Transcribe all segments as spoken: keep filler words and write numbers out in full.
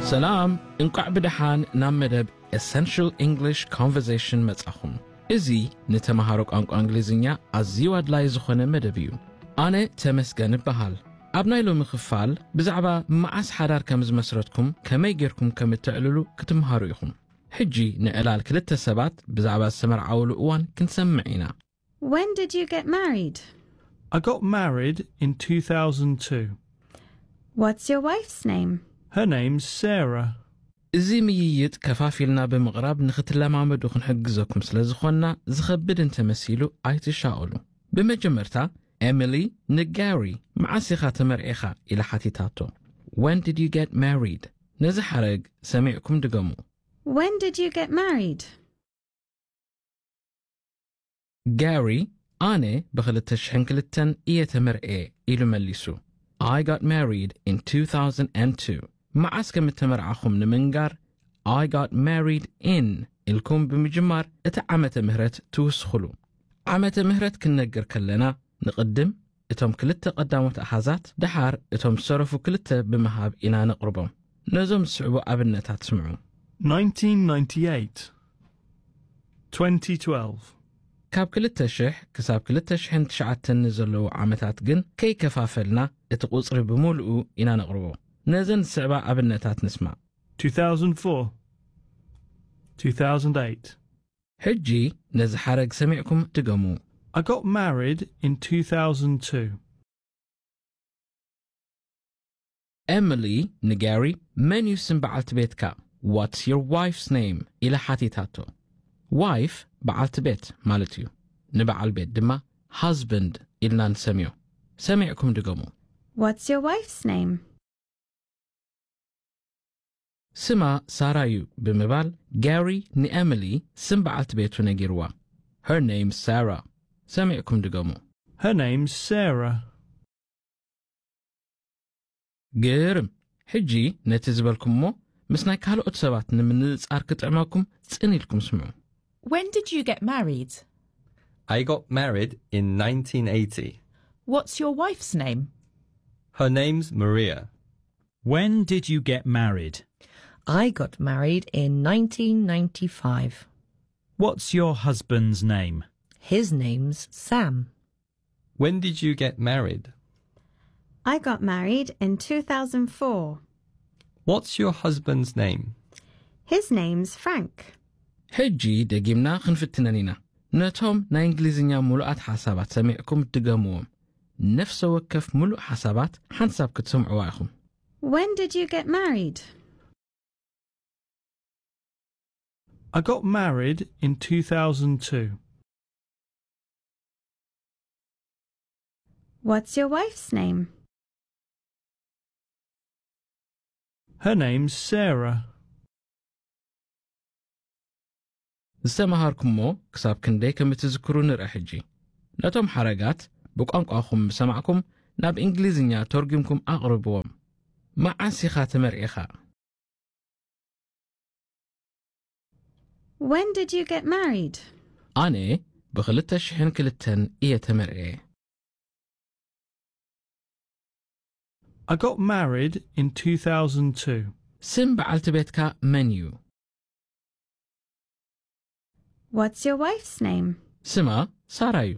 سلام انقع بدحان نام مدب Essential English Conversation متأخم إزي نتمهارك أنق أنجليزينيا أزيواد لا يزخون مدبيو أنا تمسكن بحال أبناي لو مخفال بزعبا معاس حرار كمز مسرتكم كما يجيركم كم تعللو كتمهارو يخم حجي نقلال كلتا سبات بزعبا السمر عولو اوان كنسمعينا. When did you get married? I got married in two thousand two. What's your wife's name? Her name's Sarah. إزي مييت كفافيلنا بمغرب نختلا معمد وخنحجزكم سلازخونا زخبد انت مسيلو آيت شاولو بمجمرتا Emily Nagari مع سيخة مرئيخة إلى حتيتاتو. When did you get married? نزحرق سمعكم دقمو. When did you get married? Gary أنا بخلت الشحنكلتن إيه تمرئي إلو مليسو. I got married in two thousand two. مع اسكم التمرعخم نمنقر I got married in الكم بمجمار اتعامة مهرت توسخلو. عامة مهرت كننقر كلنا نقدم اتهم كلتا قدامت أحازات دحار اتهم صرفوا كلتا بمهاب إنا نقربهم نزوم السعبو أبنتا تسمعوا. nineteen ninety-eight. twenty twelve. كاب كلتا شح كساب كلتا شحن تشعات تنزلو عامتات جن كي كفافلنا اتقوصري بمولئو إنا نقربهم نزن السعبا أبنتا نسمع. two thousand four. two thousand eight. حجي نزحرق سمعكم تقمو. I got married in two thousand two. Emily Nagari من يسم بعلت بيتك. What's your wife's name? إلى حتيتاتو. Wife بعلت بيت مالتيو. نبعل بيت دما husband إلنا نسميو. سمعكم دقمو. What's your wife's name? سما سارايو بمبال Gary ني Emily سم بعلت بيتو نجيروا. Her name's Sarah. سمعكم دقمو. Her name's Sarah. قرم حجي نتزبلكم مو مسنا كهلو اتسابات نمن نصار كطعماكم صني لكم سمعوا. When did you get married? I got married in nineteen eighty. What's your wife's name? Her name's Maria. When did you get married? I got married in nineteen ninety-five. What's your husband's name? His name's Sam. When did you get married? I got married in two thousand four. What's your husband's name? His name's Frank. حجي دقيمنا خنفتنانينا نتهم نا إنجليزينيا ملوءات حسابات سمعكم تقاموهم نفس وكف ملوء حسابات حنساب كتسمعوا وايخم. When did you get married? I got married in two thousand two. What's your wife's name? Her name's Sarah. استمهاركم مو كساب كندي كم تذكرون رأحجي نتهم حرقات بقانقاكم سمعكم ناب إنجليزينيا ترجمكم أقربوهم مع سيخات مرئيخا. When did you get married? أنا بخلت الشحن كلتن إيه تمرئي. I got married in two thousand two. سم بعلت بيتك منيو. What's your wife's name? سما سارايو.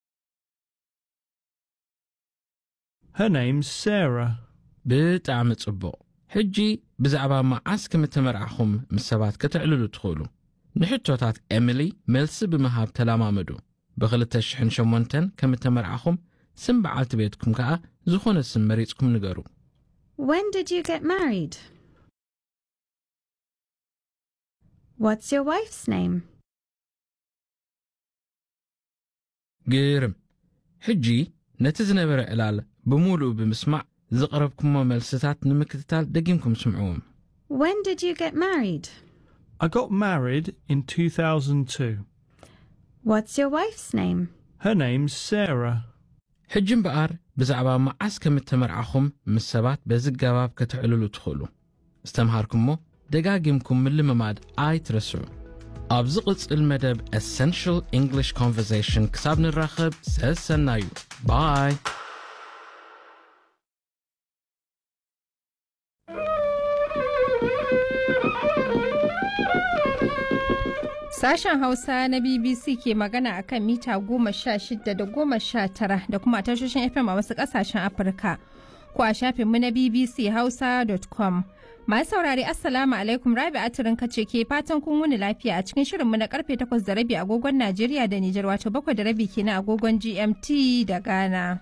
Her name's Sarah. بتعم تصبو حجي بزعبا مع عسكم التمرعخم مسابات كتعللو تخولو نحطوتات إيميلي ملس بمهاب تلامامدو بغلت الشحن شمونتن كم التمرعخم سم بعلت بيتكم كا زخون السم مريتكم نقارو. When did you get married? What's your wife's name? قيرم حجي نتزنبر إلال بمولو بمسمع زقربكم وملستات نمكتتال دقيمكم سمعوهم. When did you get married? I got married in two thousand two. What's your wife's name? Her name's Sarah. حجم بقار بزعبا مع عسكم التمرعخم مسابات بزقاباب كتعللو تخولو. استمهاركم مو دقاقيمكم من المماد آي ترسعو. أبزقص المدب Essential English Conversation كسابن الراخب سلسلنايو. باي. Sashen Hausa na B B C ke magana a kan mita goma sha shida da goma sha tara da kuma tashoshin F M a wasu ƙasashen Afirka. Ko a shafinmu na b b c hausa dot com. Masu saurari Assalamu alaikum, Rabi Atirin kace ke fatan kun wuni lafiya a cikin shirinmu na karfe takwas da rabi agogon Najeriya da Nijar, wato bakwai da rabi kenan agogon G M T da Ghana.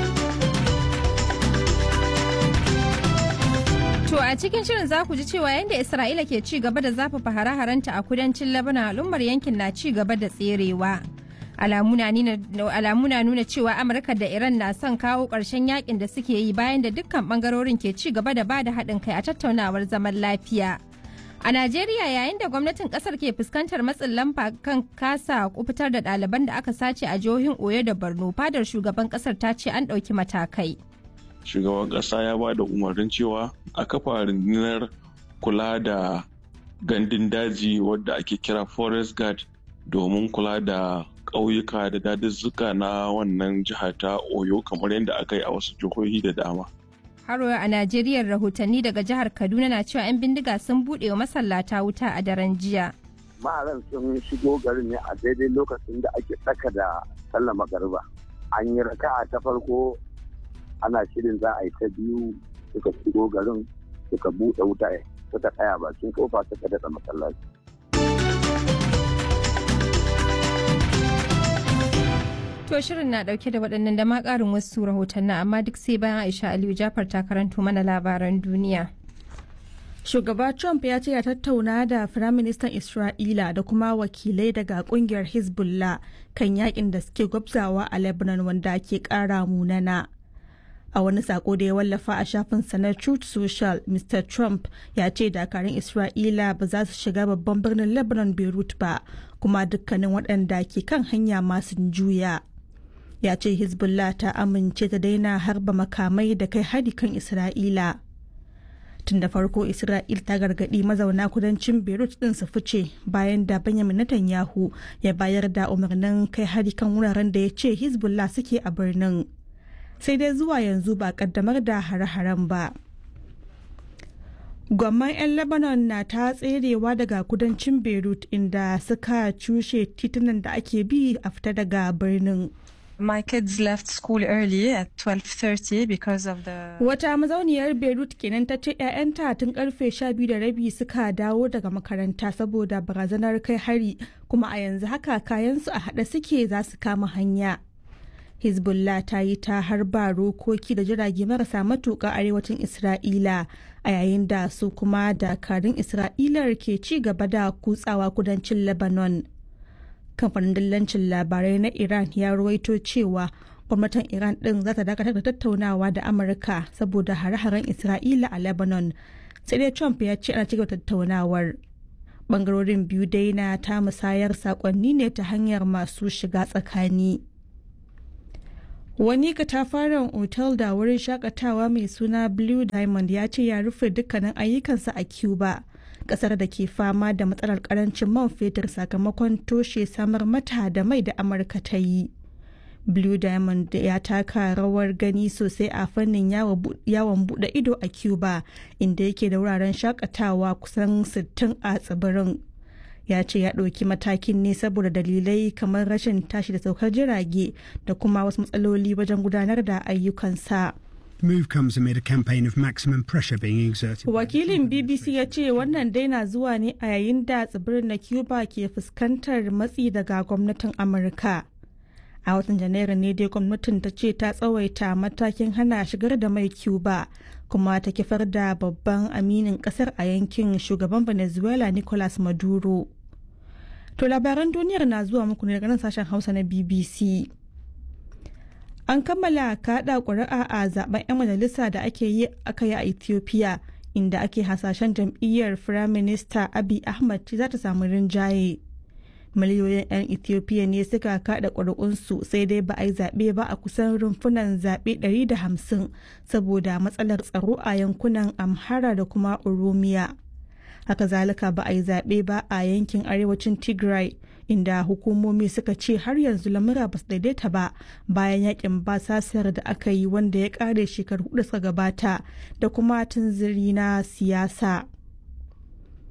To a cikin shirin za ku ji cewa yadda Isra'ila ke ci gaba da zafafa hare-harenta a kudancin Lebanon, al'ummar yankin na ci gaba da tserewa. Alamu na nuna cewa Amurka da Iran na son kawo ƙarshen yakin da suke yi bayan da dukkan bangarorin ke ci gaba da bada haɗin kai a tattaunawar zaman lafiya. A Najeriya, yayin da gwamnatin ƙasar ke fuskantar matsin lamba kan kasa kufitar da ɗaliban da aka sace a jihohin Oyo da Borno, fadar shugaban ƙasar ta ce an ɗauki matakai. Shugaban ƙasa ya ba da umarnin cewa a kafa rundunar kula da gandun daji wadda ake kira Forest Guard domin kula da ƙauyuka da dazuzzuka na wannan jiha ta Oyo kamar yadda aka yi a wasu jihohi da dama. Haro a Najeriya, rahotanni daga jihar Kaduna na cewa 'yan bindiga sun buɗe wa masallata wuta a daren jiya. Maharan sun shigo garin ne a daidai lokacin da ake tsaka da sallar magariba. An yi raka'a ta farko, ana shirin za a yi ta biyu, suka shigo garin suka buɗe wuta suka tsaya bakin kofa suka daɗa masallaci. To shirin na dauke da waɗannan da ma ƙarin wasu rahotanni, amma duk sai bayan Aisha Aliyu Jafar ta karanto mana labaran duniya. Shugaba Trump ya ce ya tattauna da Firaministan Isra'ila da kuma wakilai daga kungiyar Hezbollah kan yakin da suke gwabzawa a Lebanon wanda ke ƙara munana. A wani sako da ya wallafa a shafinsa na Truth Social, Mister Trump ya ce dakarun Isra'ila ba za su shiga babban birnin Lebanon Beirut ba, kuma dukkanin waɗanda ke kan hanya masu juya. Ya ce Hezbollah ta amince ta daina harba makamai da kai hari kan Isra'ila. Tun da farko Isra'il ta gargaɗi mazauna kudancin Beirut ɗin su fice bayan da Benjamin Netanyahu ya bayar da umarnin kai hari kan wuraren da ya ce Hezbollah suke a birnin. Sai dai zuwa yanzu ba kaddamar da hare-haren ba. Gwamman 'yan Lebanon na ta tserewa daga kudancin Beirut inda suka cushe titunan da ake bi a fita daga birnin. My kids left school early at twelve thirty because of the... Wata mazauniyar Beirut kenan ta ce 'ya'yanta tun karfe sha biyu da rabi suka dawo daga makaranta saboda barazanar kai hari, kuma a yanzu haka kayansu a haɗe suke za su kama hanya. Hezbollah ta yi ta harba rokoki da jirage marasa matuƙa arewacin Isra'ila, a yayin da su kuma dakarun Isra'ilar ke ci gaba da kutsawa kudancin Lebanon. Kamfanin dillancin labarai na Iran ya ruwaito cewa gwamnatin Iran ɗin za ta dakatar da tattaunawa da Amurka saboda hare-haren Isra'ila a Lebanon. Sai dai Trump ya ce ana cigaba tattaunawar. Bangarorin biyu dai na ta musayar sakonni ne ta hanyar masu shiga tsakani. Wani katafaren otal da wurin shakatawa mai suna Blue Diamond ya ce ya rufe dukkanin ayyukansa a Cuba, kasar da ke fama da matsalar karancin man fetur sakamakon toshe samar mata da mai da Amurka ta yi. Blue Diamond ya taka rawar gani sosai a fannin yawon bude ido a Cuba, inda yake da wuraren shakatawa kusan sittin a tsibirin. Ya ce ya ɗauki matakin ne saboda dalilai kamar rashin tashi da saukar jirage da kuma wasu matsaloli wajen gudanar da ayyukansa. Move comes amid a campaign of maximum pressure being exerted. Wakilin B B C ya ce wannan dai na zuwa ne a yayin da tsibirin na Cuba ke fuskantar matsi daga gwamnatin Amurka. A watan Janairu ne dai gwamnatin ta ce ta tsawaita matakin hana shigar da mai Cuba, kuma ta kifar da babban aminin kasar a yankin shugaban Venezuela Nicolas Maduro. To labaran duniyar na zuwa muku ne daga nan sashen Hausa na B B C. An kammala kaɗa ƙuri'a a zaben 'yan majalisa da ake yi aka yi a Ethiopia, inda ake hasashen jam'iyyar Firaminista Abiy Ahmed za ta samu rinjaye. Miliyoyin 'yan Ethiopia ne suka kaɗa ƙuri'unsu, sai dai ba a yi zaɓe ba a kusan rumfunan zaɓe ɗari da hamsin saboda matsalar tsaro a yankunan Amhara da kuma Oromiya. Haka zalika ba a yi zaɓe ba a yankin arewacin Tigray, inda hukumomi suka ce har yanzu lamura ba su daidaita ba bayan yakin basasar da aka yi wanda ya ƙare shekaru hudu suka gabata da kuma tunziri na siyasa.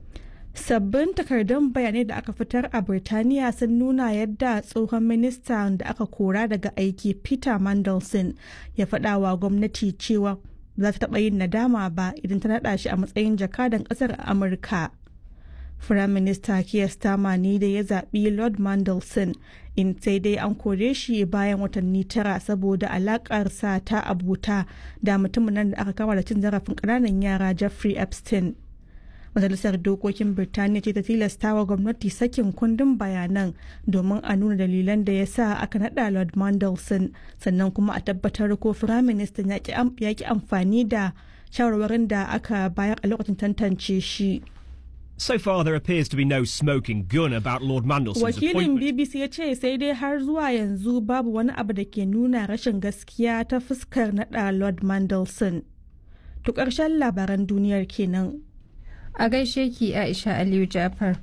Sabbin takardun bayanai da aka fitar a Birtaniya sun nuna yadda tsohon ministan da aka kora daga aiki Peter Mandelson ya faɗa wa gwamnati cewa za ta taɓa yin nadama ba idan ta naɗa shi a matsayin jakadan ƙasar a Amurka. Firaminista Keir Starmer ne da ya zaɓi Lord Mandelson in sai dai an kore shi bayan watanni tara saboda alaƙarsa ta abuta da mutumin nan da aka kama da cin zarafin ƙananan yara Jeffrey Epstein. Majalisar Dokokin Birtaniya ce ta tilasta wa gwamnati sakin kundin bayanan domin a nuna dalilan da ya sa aka naɗa Lord Mandelson, sannan kuma a tabbatar ko Firaministan ya ki amfani da shawarwarin da aka bayar a lokacin tantance shi. So far there appears to be no smoking gun about Lord Mandelson's Wakilin appointment. B B C ya ce sai dai har zuwa yanzu babu wani abu da ke nuna rashin gaskiya ta fuskar naɗa Lord Mandelson. To ƙarshen labaran duniyar kenan. A gaishe ki Aisha Aliyu Jafar.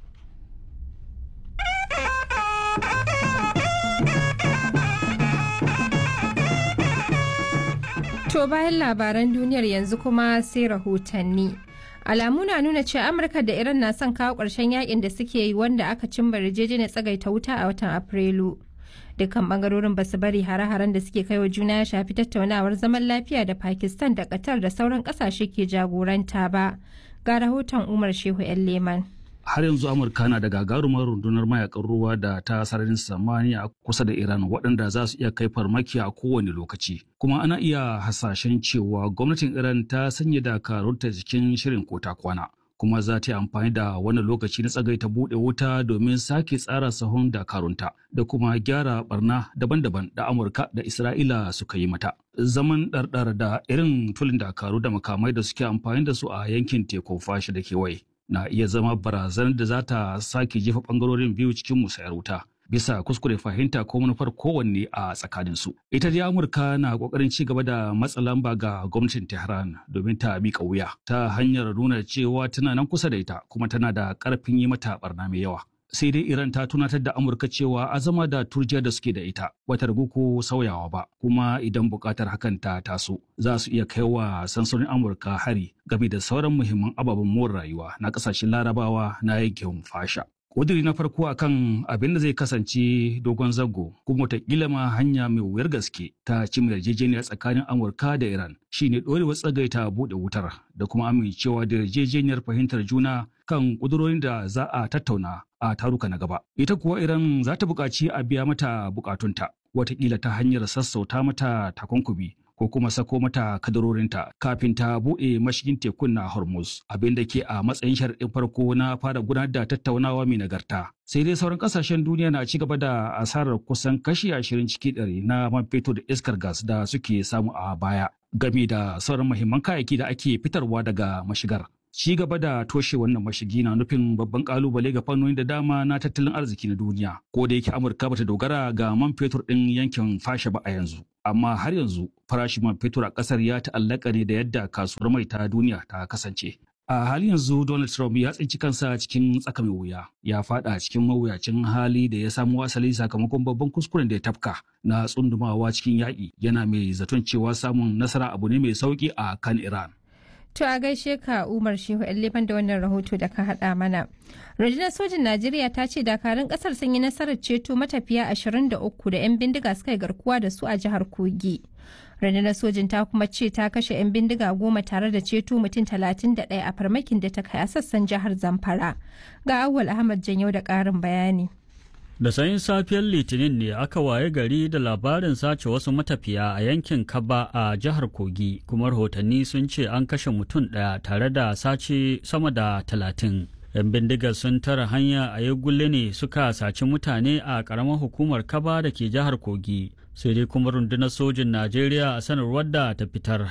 To bayan labaran duniyar yanzu kuma sai rahotanni. Alamu na nuna cewa Amurka da Iran na son kawo ƙarshen yakin da suke yi wanda aka cimma yarjejeniyar tsagaita wuta a watan Afrilu. Dukkan bangarorin basu bari hare-haren da suke kaiwa juna ya shafi tattaunawar zaman lafiya da Pakistan da Qatar da sauran ƙasashe ke jagoranta ba. Ga rahoton Umar Shehu 'yan Leman. Har yanzu Amurka na da gagarumar rundunar mayakan ruwa da ta sararin samaniya kusa da Iran waɗanda za su iya kai farmaki a kowane lokaci. Kuma ana iya hasashen cewa gwamnatin Iran ta sanya dakarunta cikin shirin kota kwana. Kuma za ta yi amfani da wannan lokaci na tsagaita buɗe wuta domin sake tsara sahun dakarunta da kuma gyara barna daban-daban da Amurka da Isra'ila suka yi mata. Zaman ɗarɗar da irin tulin dakaru da makamai da suke amfani da su a yankin tekun fashi da kewaye na iya zama barazanar da za ta sake jefa ɓangarorin biyu cikin musayar wuta bisa kuskure fahimta ko manufar kowanne a tsakaninsu. Ita dai Amurka na ƙoƙarin ci gaba da matsa lamba ga gwamnatin Tehran domin ta miƙa wuya ta hanyar nuna cewa tana nan kusa da ita kuma tana da ƙarfin yi mata barna mai yawa. Sai dai Iran ta tunatar da Amurka cewa azama da turjiya da suke da ita wata ragu ko sauyawa ba, kuma idan buƙatar hakan ta taso za su iya kai wa sansanin Amurka hari game da sauran muhimman ababen more rayuwa na ƙasashen Larabawa na yankin fasha. Ƙudiri na farko akan abin da zai kasance dogon zango kuma wataƙila ma hanya mai wuyar gaske ta cimma yarjejeniya tsakanin Amurka da Iran shine ɗorewar tsagaita buɗe wutar da kuma amincewa da yarjejeniyar fahimtar juna kan ƙudurorin da za a tattauna a taruka na gaba. Ita kuwa Iran za ta buƙaci a biya mata buƙatunta wataƙila ta hanyar sassauta mata takunkumi ko kuma sako mata kadarorinta kafin ta buɗe mashigin tekun na Hormuz, abin da ke a matsayin sharaɗin farko na fara gudanar da tattaunawa mai nagarta. Sai dai sauran ƙasashen duniya na ci gaba da asarar kusan kashi ashirin ciki ɗari na man fetur da iskar gas da suke samu a baya, game da sauran muhimman kayayyaki da ake fitarwa daga mashigar. Ci gaba da toshe wannan mashigi na nufin babban kalubale ga fannoni da dama na tattalin arziki na duniya, ko da yake Amurka bata dogara ga man fetur ɗin yankin fasha ba a yanzu. Amma har yanzu farashin man fetur a ƙasar ya ta'allaka ne da yadda kasuwar mai ta duniya ta kasance. A halin yanzu Donald Trump ya tsinci kansa cikin tsaka mai wuya, ya fada cikin mawuyacin hali da ya samu asali sakamakon babban kuskuren da ya tafka na tsundumawa cikin yaƙi, yana mai zaton cewa samun nasara abu ne mai sauƙi a kan Iran. To a gaishe ka Umar Shehu Leban da wannan rahoto da ka haɗa mana. Rundunar sojin Najeriya ta ce dakarun ƙasar sun yi nasarar ceto matafiya ashirin da uku da 'yan bindiga suka yi garkuwa da su a jihar Kogi. Rundunar sojin ta kuma ce ta kashe 'yan bindiga goma tare da ceto mutum talatin da ɗaya a farmakin da ta kai a sassan jihar Zamfara. Ga Awwal Ahmad Janyo da ƙarin bayani. Da sanyin safiyar Litinin ne aka waye gari da labarin sace wasu matafiya a yankin Kaba a jihar Kogi, kuma rahotanni sun ce an kashe mutum ɗaya tare da sace sama da talatin. 'Yan bindigar sun tara hanya a Yagulle ne suka saci mutane a ƙaramar hukumar Kaba da ke jihar Kogi, sai dai kuma rundunar sojin Najeriya a sanarwar da ta fitar.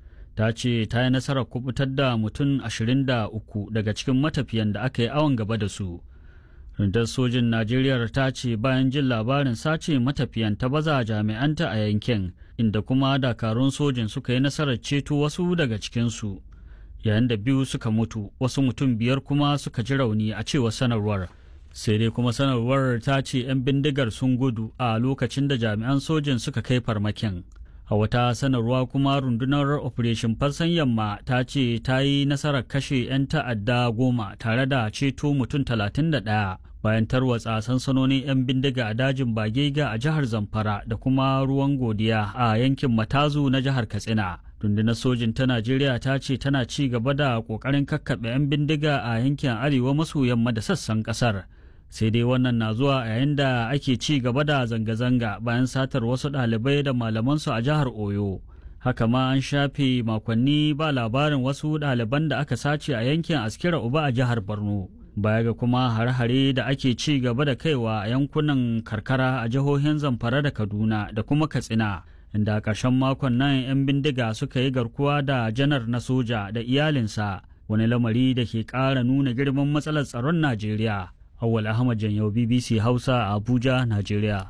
Ta ce ta yi nasarar kubutar da mutum ashirin da uku daga cikin matafiyan da aka yi awon gaba da su. Rundunar sojin Najeriya ta ce bayan jin labarin sace matafiyan ta baza jami'anta a yankin, inda kuma dakarun sojin suka yi nasarar ceto wasu daga cikinsu, yayin da biyu suka mutu, wasu mutum biyar kuma suka ji rauni a cewar sanarwar. Sai dai kuma sanarwar ta ce 'yan bindigar sun gudu a lokacin da jami'an sojin suka kai farmakin. A wata sanarwa kuma rundunar Operation Fassan Yamma ta ce ta yi nasarar kashe 'yan ta'adda goma tare da ceto mutum talatin da ɗaya bayan tarwatsa sansanonin 'yan bindiga a dajin Bagega a jihar Zamfara da kuma ruwan godiya a yankin Matazu na jihar Katsina. Rundunar sojin ta Najeriya ta ce tana ci gaba da ƙoƙarin kakkaɓe 'yan bindiga a yankin arewa maso yamma da sassan ƙasar. Sai dai wannan na zuwa yayin da ake ci gaba da zanga-zanga bayan satar wasu ɗalibai da malamansu a jihar Oyo. Haka ma an shafe makonni ba labarin wasu ɗaliban da aka sace a yankin Askira Uba a jihar Borno. Baya ga kuma hare-hare da ake ci gaba da kaiwa a yankunan karkara a jihohin Zamfara da Kaduna da kuma Katsina. Inda a ƙarshen makon nan 'yan bindiga suka yi garkuwa da janar na soja da iyalinsa, wani lamari da ke ƙara nuna girman matsalar tsaron Najeriya. Awwal Ahmad Janyau, B B C Hausa a Abuja, Najeriya.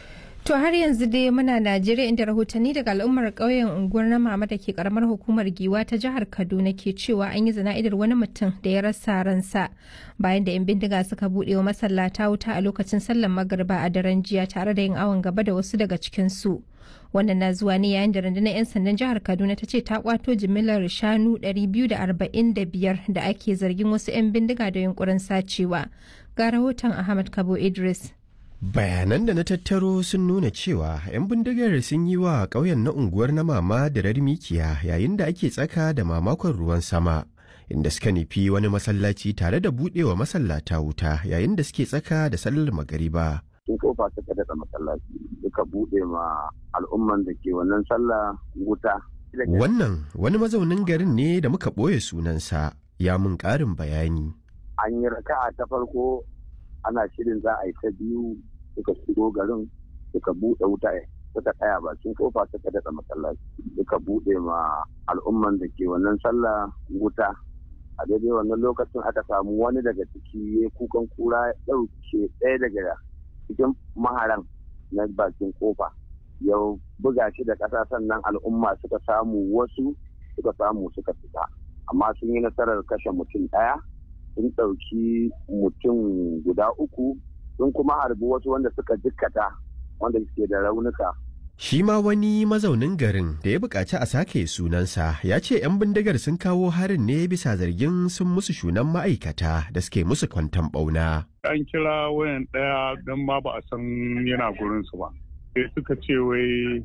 To har yanzu dai muna Najeriya inda rahotanni daga al'ummar ƙauyen unguwar na mama da ke karamar hukumar Giwa ta jihar Kaduna ke cewa an yi zana'idar wani mutum da ya rasa ransa bayan da 'yan bindiga suka buɗe wa masallata wuta a lokacin sallar magariba a daren jiya tare da yin awon gaba da wasu daga cikinsu. Wannan na zuwa ne yayin da rundunar 'yan sandan jihar Kaduna ta ce ta kwato jimillar shanu ɗari biyu da arba'in da biyar da ake zargin wasu 'yan bindiga da yunkurin sacewa. Ga rahoton Ahmad Kabo Idris. Bayanan da na tattaro sun nuna cewa 'yan bindigar sun yi wa ƙauyen na unguwar na mama da rarmikiya yayin da ake tsaka da mamakon ruwan sama, inda suka nufi wani masallaci tare da buɗewa masallata wuta yayin da suke tsaka da sallar magariba. Sun kofa suka daɗa masallaci suka buɗe ma al'umman da ke wannan sallah wuta. Wannan wani mazaunin garin ne da muka ɓoye sunansa ya mun ƙarin bayani. An yi raka'a ta farko ana shirin za a yi ta biyu suka shigo garin suka buɗe wuta suka tsaya bakin kofa suka daɗa masallaci suka buɗe ma al'umman da ke wannan sallah wuta. A daidai wannan lokacin aka samu wani daga ciki ya kukan kura ya ɗauke ɗaya daga cikin maharan na bakin kofa ya buga shi da ƙasa, sannan al'umma suka samu wasu suka samu suka fita, amma sun yi nasarar kashe mutum ɗaya, sun ɗauki mutum guda uku, sun kuma harbi wasu wanda suka jikkata wanda suke da raunuka. Shi ma wani mazaunin garin da ya buƙaci a sake sunansa ya ce 'yan bindigar sun kawo harin ne bisa zargin sun musu shunan ma'aikata da suke musu kwanton ɓauna. An kira wayan ɗaya don ma ba a san yana gurinsu ba. Sai suka ce wai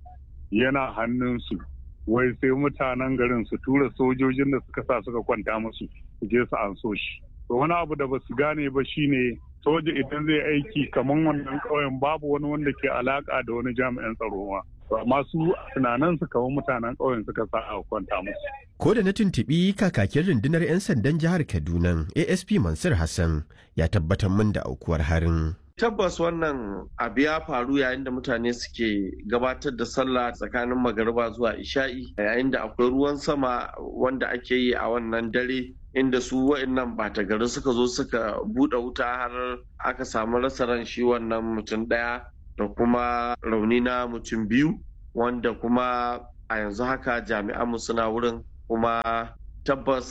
yana hannunsu. Wai sai mutanen garin su tura sojojin da suka sa suka kwanta musu su je su anso shi. To wani abu da ba su gane ba shine soja idan zai aiki kamar wannan ƙauyen babu wani wanda ke alaka da wani jami'an tsaro ma. Amma su tunanin su kamar mutanen ƙauyen suka sa a kwanta musu. Ko da na tuntuɓi kakakin rundunar 'yan sandan jihar Kaduna A S P Mansur Hassan ya tabbatar min da aukuwar harin. Tabbas wannan abu ya faru yayin da mutane suke gabatar da sallah tsakanin magariba zuwa isha'i, yayin da akwai ruwan sama wanda ake yi a wannan dare, inda su wa'annan bata gari suka zo suka buɗe wuta har aka samu rasa ran shi wannan mutum ɗaya da kuma rauni na mutum biyu, wanda kuma a yanzu haka jami'anmu suna wurin, kuma tabbas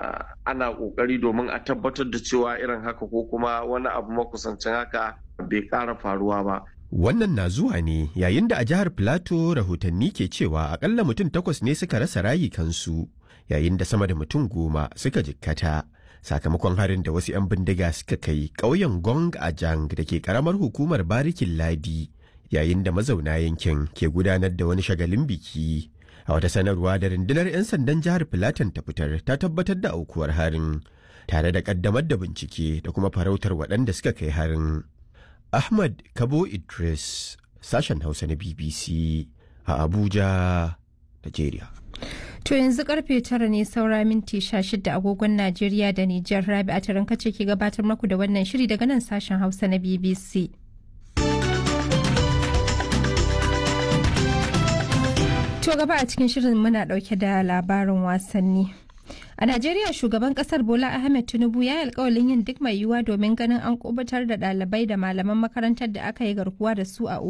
ana kokari domin a tabbatar da cewa irin haka ko kuma wani abu makusancin haka bai ƙara faruwa ba. Wannan na zuwa ne yayin da a jihar Plateau rahotanni ke cewa akalla mutum takwas ne suka rasa rayukansu yayin da sama da mutum goma suka jikkata sakamakon harin da wasu 'yan bindiga suka kai ƙauyen Gong Ajang da ke ƙaramar hukumar Barikin Ladi yayin da mazauna yankin ke gudanar da wani shagalin biki. A wata sanarwa da rundunar 'yan sandan jihar Filatin ta fitar ta tabbatar da aukuwar harin tare da kaddamar da bincike da kuma farautar waɗanda suka kai harin. Ahmad Kabo Idris, sashen Hausa na B B C a Abuja, Najeriya. To yanzu karfe tara ne saura minti sha shida agogon Najeriya da Nijar. Rabi a taron kace ke gabatar maku da wannan shiri daga nan sashen Hausa na B B C. To gaba a cikin shirin muna dauke da labarin wasanni. A Najeriya shugaban kasar Bola Ahmed Tinubu ya yi alkawalin yin duk mai yiwuwa domin ganin an kubutar da ɗalibai da malaman makarantar da aka yi garkuwa da su a Oyo.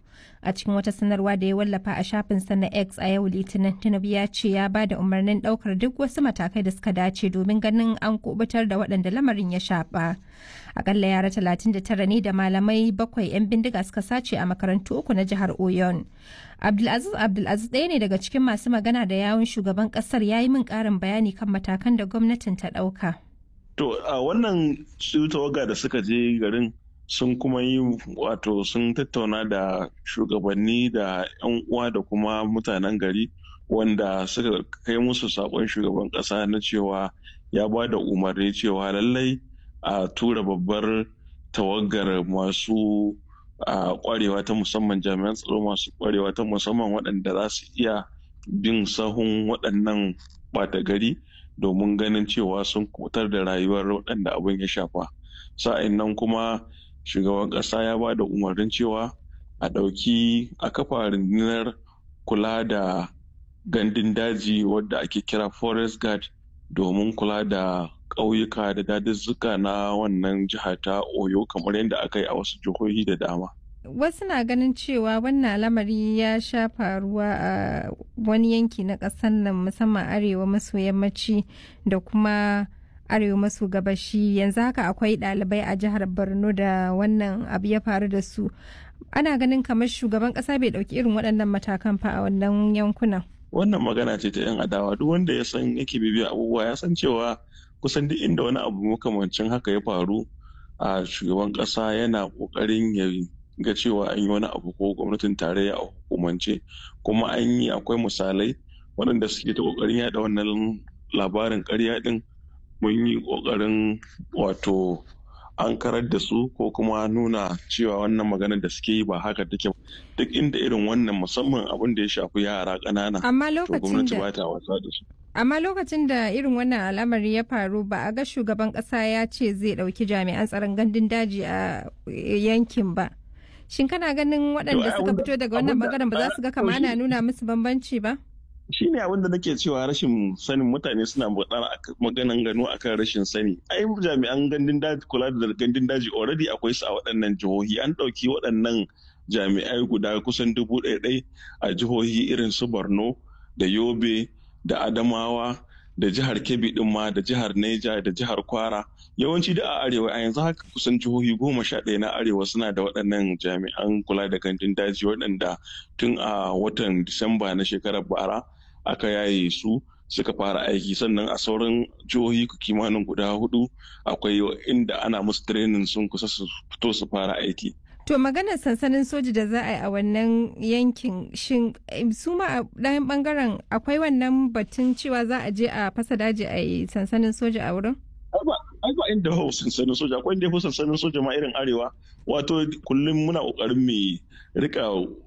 A cikin wata sanarwa da ya wallafa a shafinsa na X a yau Litinin, Tinubu ya ce ya ba da umarnin ɗaukar duk wasu matakai da suka dace domin ganin an kubutar da waɗanda lamarin ya shafa. Akalla yara talatin da tara ne da malamai bakwai 'yan bindiga suka sace a makarantu uku na jihar Oyon. Abdulaziz Abdulaziz ɗaya ne daga cikin masu magana da yawun shugaban ƙasar, ya yi min ƙarin bayani kan matakan da gwamnatin ta ɗauka. To a wannan su tawaga da suka je garin sun kuma yi wato sun tattauna da shugabanni da 'yan uwa da kuma mutanen gari wanda suka kai musu sakon shugaban kasa na cewa ya ba da umarni cewa lallai a tura babbar tawagar masu a kwarewa ta musamman, jami'an tsaro masu kwarewa ta musamman waɗanda za su iya bin sahun waɗannan ɓata gari domin ganin cewa sun kubutar da rayuwar waɗanda abin ya shafa. Sa'in nan kuma shugaban ƙasa ya ba da umarnin cewa a ɗauki a kafa rundunar kula da gandun daji wadda ake kira forest guard domin kula da ƙauyuka da dazuzzuka na wannan jiha ta Oyo kamar yadda aka yi a wasu jihohi da dama. Wasu na ganin cewa wannan lamari ya sha faruwa a wani yanki na ƙasar nan musamman arewa maso yammaci da kuma arewa maso gabashi. Yanzu haka akwai ɗalibai a jihar Borno da wannan abu ya faru da su. Ana ganin kamar shugaban ƙasa bai ɗauki irin waɗannan matakan fa a wannan yankunan. Wannan magana ce ta 'yan adawa. Duk wanda ya san yake bibiya abubuwa ya san cewa kusan duk inda wani abu makamancin haka ya faru a shugaban ƙasa yana ƙoƙarin ya ga cewa an yi wani abu ko gwamnatin tarayya a hukumance, kuma an yi akwai misalai waɗanda suke ta ƙoƙarin yaɗa wannan labarin ƙarya ɗin. Mun yi ƙoƙarin wato an karar da su ko kuma nuna cewa wannan magana da suke yi ba haka take. Duk inda irin wannan musamman abin da ya shafi yara ƙanana amma to lokacin gwamnati da ba ta wasa da su. amma lokacin da irin wannan al'amari ya faru ba a ga shugaban ƙasa ya ce zai ɗauki jami'an tsaron gandun daji a yankin ba. Shin kana ganin waɗanda suka fito daga wannan bangaren ba za su ga kama ana nuna musu bambanci ba? Shi ne abin da nake cewa rashin sanin mutane suna maganan gano akan rashin sani. Ai jami'an gandun daji kula da gandun daji already akwai su a waɗannan jihohi. An ɗauki waɗannan jami'ai guda kusan dubu ɗaya ɗai a jihohi irin su Borno da Yobe da Adamawa da jihar Kebbi ɗin ma da jihar Neja da jihar Kwara. Yawanci da a arewa a yanzu haka kusan jihohi goma sha ɗaya na arewa suna da waɗannan jami'an kula da gandun daji waɗanda tun a watan Disamba na shekarar bara aka yaye su suka fara aiki, sannan a sauran jihohi kimanin guda hudu akwai inda ana musu training sun kusa su fito su fara aiki. To maganar sansanin soji da za a yi a wannan yankin shin su ma a ɗayan bangaren akwai wannan batun cewa za a je a fasa daji a yi sansanin soja a wurin? Ai ba inda hau sansanin soja, akwai inda ya fi sansanin soja ma irin arewa. Wato kullum muna ƙoƙarin mai rika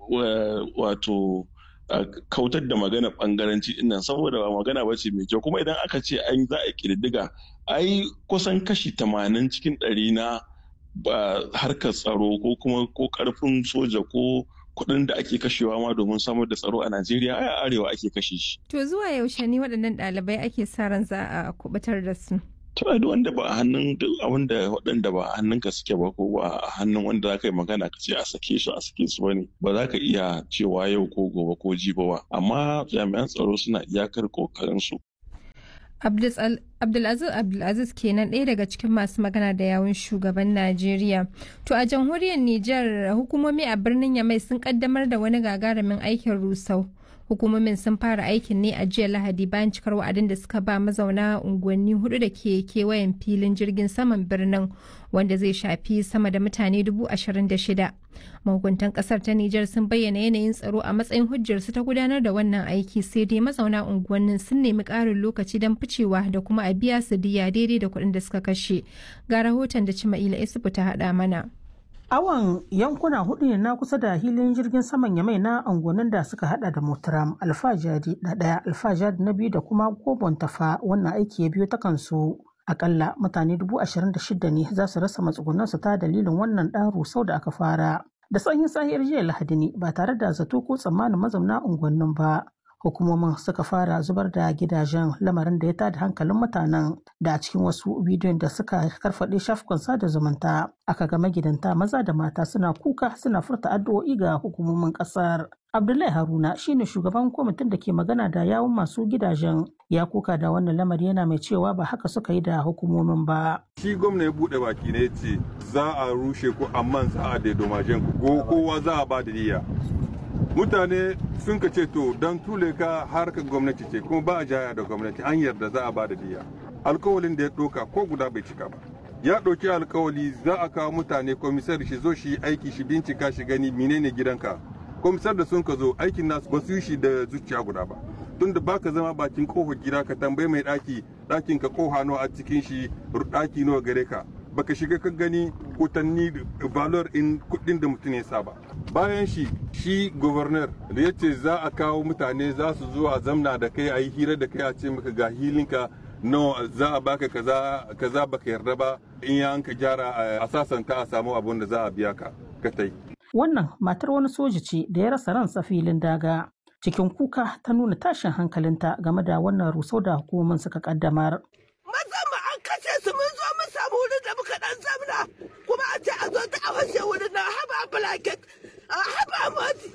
wato kautar da magana bangaranci dinnan saboda ba magana ba ce mai kyau, kuma idan aka ce an za a kididdiga ai kusan kashi tamanin cikin ɗari na ba harkar tsaro ko kuma ko karfin soja ko kuɗin da ake kashewa ma domin samar da tsaro a Najeriya ai a arewa ake kashe shi. To zuwa yaushe ne waɗannan ɗalibai ake sa ran za a kubutar da su? To ai wanda ba a hannun wanda waɗanda ba a hannunka suke ba ko ba a hannun wanda za ka yi magana ka ce a sake su a sake su bane ba za ka iya cewa yau ko gobe ko jibi ba, amma jami'an tsaro suna iyakar kokarin su. Abdulaziz Abdulaziz kenan ɗaya daga cikin masu magana da yawun shugaban Najeriya. To a jamhuriyar Nijar hukumomi a birnin Yamai sun kaddamar da wani gagarumin aikin rusau. Hukumomin sun fara aikin ne a jiya Lahadi bayan cikar wa'adin da suka ba mazauna unguwanni hudu da ke kewayen filin jirgin saman birnin wanda zai shafi sama da mutane dubu ashirin da shida. Mahukuntan kasar ta Nijar sun bayyana yanayin tsaro a matsayin hujjarsu ta gudanar da wannan aiki, sai dai mazauna unguwannin sun nemi ƙarin lokaci don ficewa da kuma a biya su diya daidai da kuɗin da suka kashe. Ga rahoton da Cima'ila Isufu ta haɗa mana. Awon yankuna hudu ne na kusa da hilin jirgin saman Yamai na angonin da suka hada da Motaram, Alfajari na daya, Alfajari na biyu da kuma Gobon Tafa. Wannan aiki ya biyo ta kansu. Akalla mutane dubu ashirin da shida ne za su rasa matsugunansu ta dalilin wannan ɗan rusau da aka fara. Da sanyin sahiyar jiya Lahadi ne ba tare da zato ko tsammanin mazauna unguwannin ba. hukumomin suka fara zubar da gidajen, lamarin da ya tada hankalin mutanen, da a cikin wasu bidiyon da suka karfaɗe shafukan sada zumunta aka ga magidanta maza da mata suna kuka suna furta addu'o'i ga hukumomin ƙasar. Abdullahi Haruna shine shugaban kwamitin da ke magana da yawun masu gidajen, ya kuka da wannan lamari yana mai cewa ba haka suka yi da hukumomin ba. Shi gwamna ya buɗe baki ne ce za a rushe ku amma za a daidomajen ku kowa za a ba da niyya. Mutane sun ka ce to don tule ka harkar gwamnati ce kuma ba a jaya da gwamnati an yarda za a ba da niyya. Alkawalin da ya ɗauka ko guda bai cika ba. Ya ɗauki alkawali za a kawo mutane komisar shi zo shi aiki shi bincika shi gani menene gidanka. Komisar da sun ka zo aikin nasu ba su yi shi da zuciya guda ba. Tunda baka zama bakin kofar gida ka tambayi mai ɗaki ɗakin ka koha nawa a cikin shi ɗaki nawa gare ka. Baka shiga ka gani kutanni valor in kuɗin da mutum ya saba. Bayan shi shi governor da ya ce za a kawo mutane za su zo a zamna da kai a yi hira da kai a ce maka ga hilinka no za a baka kaza kaza baka yarda ba in ya ka gyara a sasanta a samu abun da za a biya ka ka tai. Wannan matar wani soja ce da ya rasa ransa filin daga. Cikin kuka ta nuna tashin hankalinta game da wannan rusau da hukumomin suka kaddamar. Maza mu an kashe su mun zo mun samu wurin da muka dan zamna kuma a ce a zo ta awashe wurin na haba blanket haba moti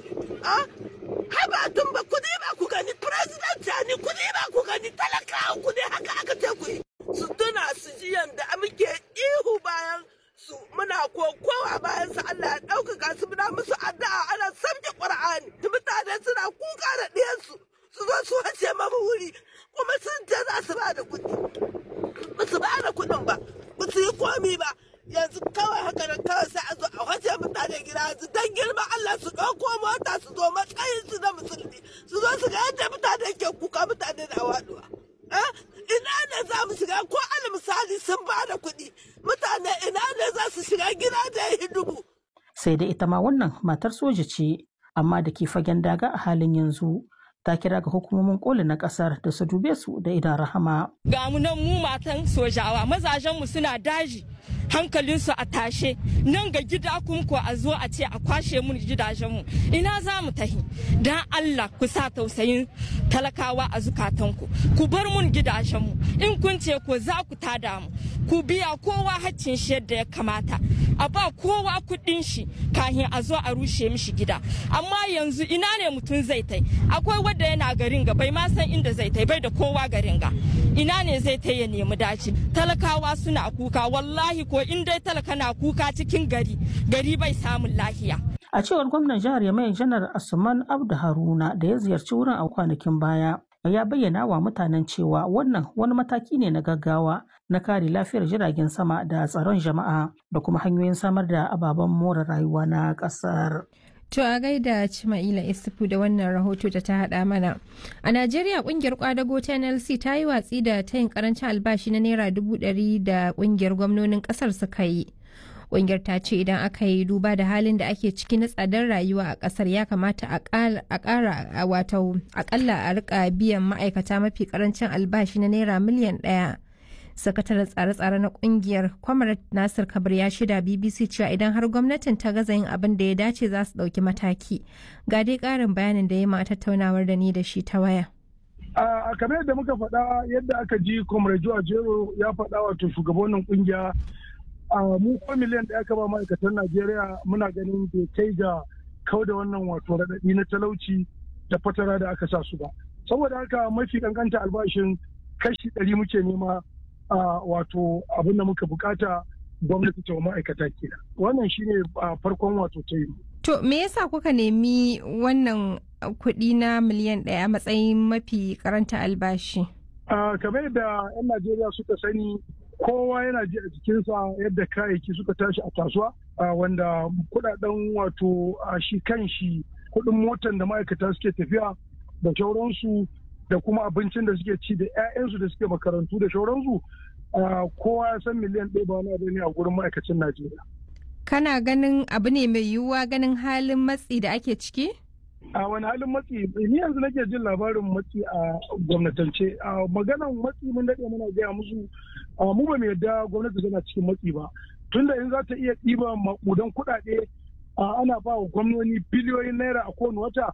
haba tumba ku ne ba ku gani president ne ku ne ba ku gani talakawa ku ne haka aka ce ku yi. Su tuna su ji yanda muke ihu bayan su muna kokowa bayan su Allah ya ɗaukaka su muna musu addu'a ana sabke Qur'ani mutane suna kuka da ɗiyansu su zo su wace mamu wuri kuma sun ce za su ba da kuɗi ba su ba da kuɗin ba ba su yi komi ba yanzu kawai haka nan kawai sai a zo a wace mutane gida yanzu dan girma Allah su ɗauko mota su zo matsayin su na musulmi su zo su ga yadda mutane ke kuka mutane na waɗuwa. Ina ne za mu shiga ko al misali sun ba da kuɗi mutane ina ne za su shiga gida da ya dubu. Sai da ita ma wannan matar soja ce amma da ke fagen daga a halin yanzu ta kira ga hukumomin koli na kasar da su dube su da idan rahama. Ga mu nan mu matan sojawa mazajenmu suna daji hankalinsu a tashe nan ga gida kun ko a zo a ce a kwashe mun gidajenmu ina za mu tahi dan Allah ku sa tausayin talakawa a zukatanku ku bar mun gidajenmu in kun ce ko za ku tada mu ku biya kowa haccin shi yadda ya kamata a ba kowa kuɗin shi kahin a zo a rushe mishi gida amma yanzu ina ne mutum zai tai akwai wanda yana garin ga bai ma san inda zai tai bai da kowa garin ga ina ne zai tai ya nemi daci talakawa suna kuka wallahi ko in dai talaka na kuka cikin gari gari bai samun lahiya. A cewar gwamnan jihar Yamai Janar Asuman Abdu Haruna da ya ziyarci wurin a kwanakin baya ya bayyana wa mutanen cewa wannan wani mataki ne na gaggawa na kare lafiyar jiragen sama da tsaron jama'a da kuma hanyoyin samar da ababen more rayuwa na ƙasar. To a gaida Cima'ila Isufu da wannan rahoto da ta haɗa mana. A Najeriya ƙungiyar kwadago ta N L C ta yi watsi da tayin karancin albashi na Naira dubu ɗari da ƙungiyar gwamnonin ƙasar suka yi. Ƙungiyar ta ce idan aka yi duba da halin da ake ciki na tsadar rayuwa a ƙasar ya kamata a ƙara wato aƙalla a rika biyan ma'aikata mafi ƙarancin albashi na Naira miliyan ɗaya. Sakataren tsare-tsare na kungiyar Comrade Nasir Kabir ya shida B B C cewa idan har gwamnatin ta gaza yin abin da ya dace za su ɗauki mataki. Ga dai ƙarin bayanin da ya ma tattaunawar da ni da shi ta waya. A kamar yadda muka faɗa yadda aka ji Comrade Joe Ajero ya faɗa wato shugabannin kungiya mu ko miliyan da aka ba ma'aikatan Najeriya muna ganin bai kai ga kau da wannan wato raɗaɗi na talauci da fatara da aka sa su ba. Saboda haka mafi kankanta albashin kashi ɗari muke nema Uh, wato abin da muka bukata gwamnati ta ma'aikata kenan wannan shine uh, farkon wato ta yi. To me yasa kuka nemi wannan kuɗi na miliyan ɗaya a matsayin mafi karanta albashi? Uh, kamar da 'yan Najeriya suka sani kowa yana ji a jikinsa yadda kayayyaki suka tashi a kasuwa uh, wanda kuɗaɗen wato uh, shi kan shi kuɗin motan da ma'aikata suke tafiya da shauransu da kuma abincin da suke ci da 'ya'yansu da suke makarantu da shauransu kowa ya san miliyan ɗaya ba wani abu ne a gurin ma'aikacin Najeriya. Kana ganin abu ne mai yiwuwa ganin halin matsi da ake ciki? A wani halin matsi ni yanzu nake jin labarin matsi a gwamnatance a maganan matsi mun daɗe muna gaya musu mu ba mu yadda gwamnati tana cikin matsi ba tunda in za ta iya ɗiba maƙudan kuɗaɗe ana ba wa gwamnoni biliyoyin naira a kowane wata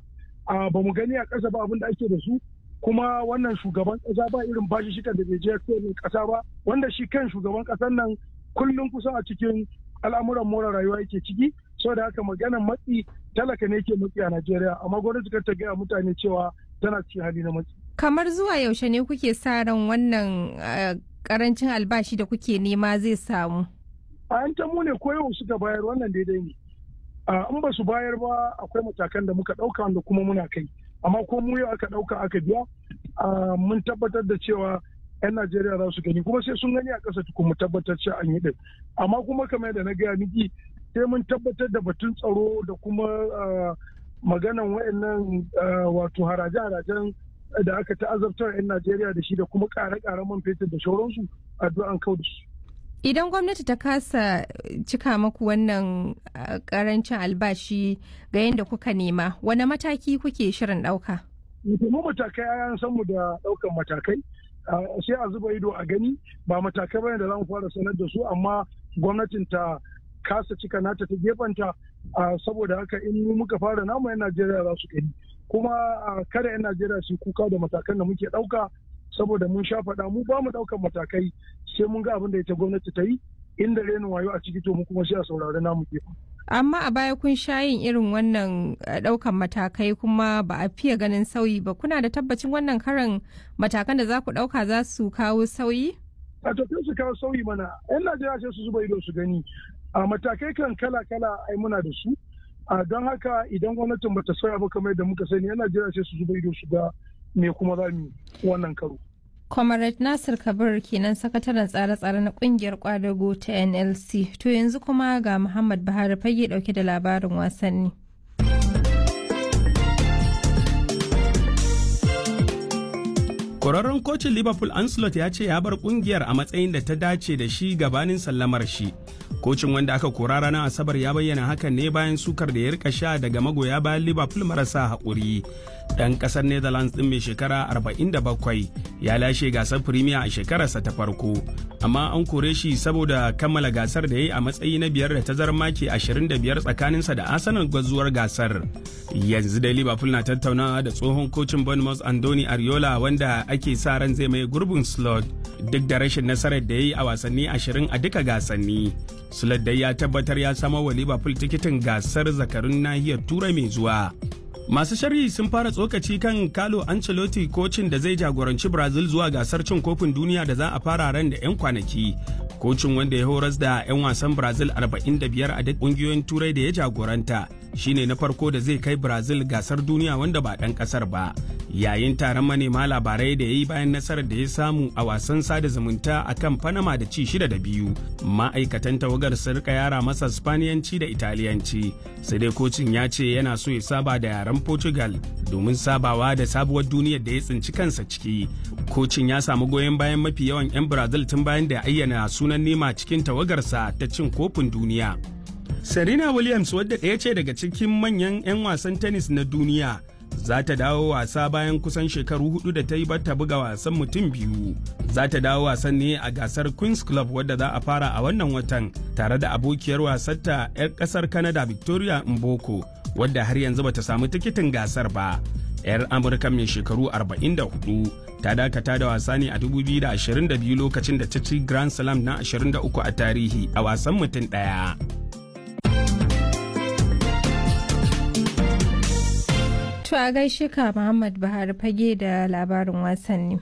ba mu gani a ƙasa ba abin da ake da su, kuma wannan shugaban ƙasa ba irin bashi shikan da bai je ƙasa ba, wanda shi kan shugaban ƙasar nan kullum kusa a cikin al'amuran more rayuwa yake ciki. Saboda haka maganar matsi talaka ne ke matsi a Najeriya, amma gwamnati kar ta gaya mutane cewa tana cikin hali na matsi. Kamar zuwa yaushe ne kuke sa ran wannan karancin albashi da kuke nema zai samu? A yan tamu ne ko yau suka bayar wannan daidai ne. In ba su bayar ba akwai matakan da muka ɗauka wanda kuma muna kai. Amma ko mu yau aka ɗauka aka biya mun tabbatar da cewa 'yan Najeriya za su gani, kuma sai sun gani a ƙasa tukun mu tabbatar cewa an yi ɗin. Amma kuma kamar yadda na gaya miki sai mun tabbatar da batun tsaro da kuma maganan wayannan wato haraje-harajen da aka ta'azabtar 'yan Najeriya da shi da kuma ƙare-ƙaren man fetur da sauransu addu'an kau da su. Idan gwamnati ta kasa cika maku wannan karancin albashi ga yadda kuka nema, wane mataki kuke shirin ɗauka? Mu matakai an san mu da ɗaukan matakai, sai a zuba ido a gani, ba matakai bane da za mu fara sanar da su, amma gwamnatin ta kasa cika nata ta gefanta, saboda haka in muka fara namu 'yan Najeriya za su gani. Kuma kada 'yan Najeriya su kuka da matakan da muke ɗauka, saboda mun sha faɗa mu ba mu ɗaukan matakai sai mun ga abin da ita gwamnati ta yi, inda renin wayo a ciki to mu kuma sai a saurari namu gefen. Amma a baya kun sha yin irin wannan ɗaukan matakai kuma ba a fiye ganin sauyi ba. Kuna da tabbacin wannan karan matakan da za ku ɗauka za su kawo sauyi? A tafiya su kawo sauyi mana, 'yan Najeriya sai su zuba ido su gani. A matakai kan kala-kala ai muna da su. Don haka idan gwamnatin bata sauya ba kamar yadda muka sani, 'yan Najeriya sai su zuba ido su ga me kuma za mu wannan karo. Comrade Nasir Kabir kenan sakataren tsare-tsare na kungiyar kwadago ta N L C. To yanzu kuma ga Muhammad Buhari fage dauke da labarin wasanni. Kwararren kocin Liverpool Ancelot ya ce ya bar kungiyar a matsayin da ta dace da shi gabanin sallamar shi. Kocin wanda aka kora ranar Asabar ya bayyana hakan ne bayan sukar da ya rika sha daga magoya bayan Liverpool marasa haƙuri. Ɗan ƙasar Netherlands ɗin mai shekara arba'in da bakwai ya lashe gasar Premier a shekararsa ta farko, amma an kore shi saboda kammala gasar da ya yi a matsayi na biyar da tazarar maki ashirin da biyar tsakaninsa da Arsenal gwazuwar gasar. Yanzu dai Liverpool na tattaunawa da tsohon kocin Bournemouth Andoni Ariola wanda ake sa ran zai mai gurbin Slot duk da rashin nasarar da ya yi a wasanni ashirin a duka gasanni. Slot dai ya tabbatar ya samo wa Liverpool tikitin gasar zakarun nahiyar Turai mai zuwa. Masu sharhi sun fara tsokaci kan Carlo Ancelotti, kocin da zai jagoranci Brazil zuwa gasar cin kofin duniya da za a fara ran da 'yan kwanaki. Kocin wanda ya horas da 'yan wasan Brazil arba'in da biyar a duk ƙungiyoyin Turai da ya jagoranta shine na farko da zai kai Brazil gasar duniya wanda ba ɗan ƙasar ba. Yayin taron manema labarai da ya yi bayan nasarar da ya samu a wasan sada zumunta a kan Panama da ci shida da biyu, ma'aikatan tawagar sun rika yara masa Spaniyanci da Italiyanci. Sai dai kocin ya ce yana so ya saba da yaren Portugal domin sabawa da sabuwar duniyar da ya tsinci kansa ciki. Kocin ya samu goyon bayan mafi yawan 'yan Brazil tun bayan da ya ayyana sunan nema cikin tawagarsa ta cin kofin duniya. Serena Williams, wadda ɗaya ce daga cikin manyan 'yan wasan tennis na duniya, za ta dawo wasa bayan kusan shekaru hudu da ta yi bata buga wasan mutum biyu. Za ta dawo wasan ne a gasar Queen's Club wadda za a fara a wannan watan tare da abokiyar wasarta 'yar kasar Canada Victoria Mboko, wadda har yanzu bata samu tikitin gasar ba. 'Yar Amurka mai shekaru arba'in da hudu ta dakata da wasa ne a dubu biyu da ashirin da biyu lokacin da ta ci Grand Slam na ashirin da uku a tarihi a wasan mutum ɗaya. To a gaishe ka Muhammad Buhari fage da labarin wasanni.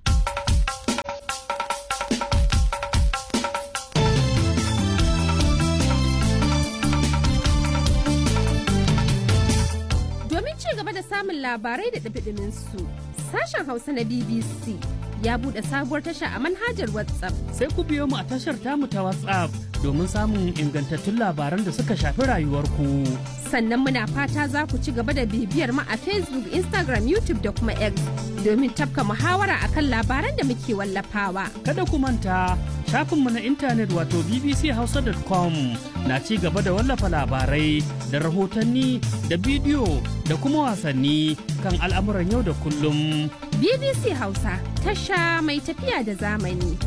Domin ci gaba da samun labarai da ɗumi su, sashen Hausa na B B C ya buɗe sabuwar tasha a manhajar WhatsApp. Sai ku biyo mu a tashar tamu ta WhatsApp domin samun ingantattun labaran da suka shafi rayuwarku. Sannan muna fata za ku ci gaba da bibiyar mu a Facebook, Instagram, YouTube da kuma X domin tafka muhawara akan labaran da muke wallafawa. Kada ku manta shafinmu na intanet wato b b c hausa dot com na ci gaba da wallafa labarai da rahotanni da bidiyo da kuma wasanni kan al'amuran yau da kullum. B B C Hausa, tasha mai tafiya da zamani.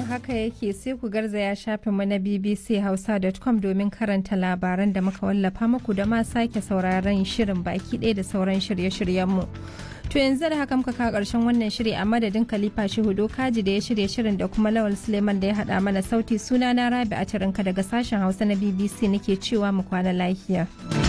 haka yake sai ku garzaya shafinmu na b b c hausa dot com domin karanta labaran da muka wallafa muku da ma sake sauraron shirin baki ɗaya da sauran shirye-shiryenmu. To yanzu da haka muka kawo ƙarshen wannan shiri a madadin Khalifa Shehu Kaji da ya shirya shirin da kuma Lawal Suleiman da ya haɗa mana sauti, suna na Rabi a daga sashen Hausa na B B C nake cewa mu kwana lafiya.